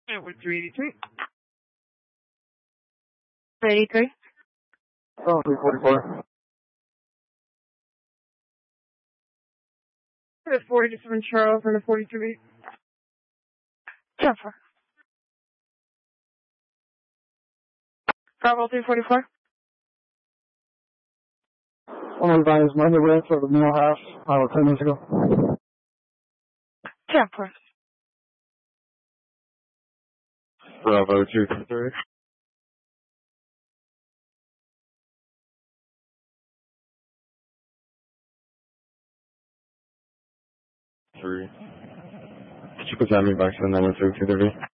It was 383. 383. Oh, 344. The 47 Charles and the 43. 10-4. Bravo 344. I'm advised my way for the meal house 10 minutes ago. 10-4. Bravo 223. 3. Could you put that me back to the number 223?